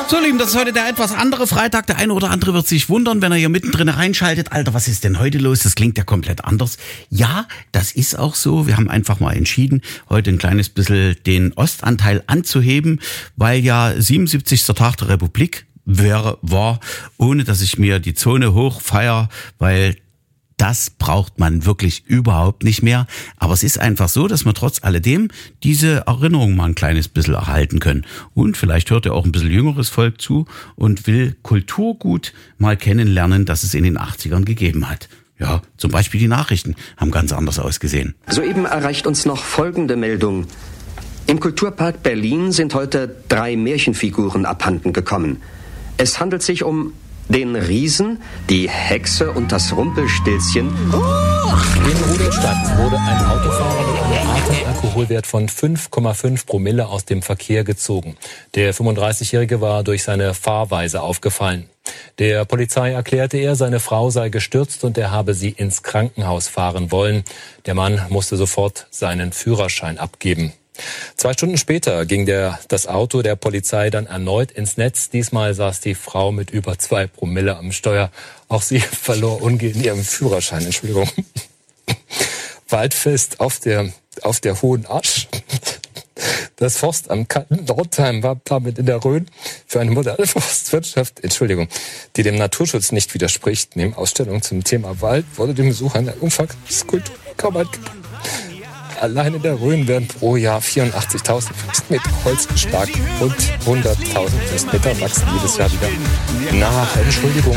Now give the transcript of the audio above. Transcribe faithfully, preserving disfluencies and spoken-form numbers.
So, Lieben, das ist heute der etwas andere Freitag. Der eine oder andere wird sich wundern, wenn er hier mittendrin reinschaltet. Alter, was ist denn heute los? Das klingt ja komplett anders. Ja, das ist auch so. Wir haben einfach mal entschieden, heute ein kleines bisschen den Ostanteil anzuheben, weil ja siebenundsiebzigster Tag der Republik wäre, war, ohne dass ich mir die Zone hochfeier, weil das braucht man wirklich überhaupt nicht mehr. Aber es ist einfach so, dass wir trotz alledem diese Erinnerung mal ein kleines bisschen erhalten können. Und vielleicht hört ja auch ein bisschen jüngeres Volk zu und will Kulturgut mal kennenlernen, das es in den achtzigern gegeben hat. Ja, zum Beispiel die Nachrichten haben ganz anders ausgesehen. Soeben erreicht uns noch folgende Meldung. Im Kulturpark Berlin sind heute drei Märchenfiguren abhanden gekommen. Es handelt sich um den Riesen, die Hexe und das Rumpelstilzchen. In Rudolstadt wurde ein Autofahrer mit einem Atemalkoholwert von fünf Komma fünf Promille aus dem Verkehr gezogen. Der fünfunddreißigjährige war durch seine Fahrweise aufgefallen. Der Polizei erklärte er, seine Frau sei gestürzt und er habe sie ins Krankenhaus fahren wollen. Der Mann musste sofort seinen Führerschein abgeben. Zwei Stunden später ging der, das Auto der Polizei dann erneut ins Netz. Diesmal saß die Frau mit über zwei Promille am Steuer. Auch sie verlor umgehend ihren Führerschein. Entschuldigung. Waldfest auf der, auf der Hohen Asch. Das Forstamt Nordheim war damit in der Rhön für eine moderne Forstwirtschaft, Entschuldigung, die dem Naturschutz nicht widerspricht. Neben Ausstellungen zum Thema Wald wurde dem Besucher eine Umfangskultur kaum angeboten. Allein in der Rhön werden pro Jahr vierundachtzigtausend Meter Holz geschlagen und hunderttausend Meter wachsen jedes Jahr wieder nach. Entschuldigung.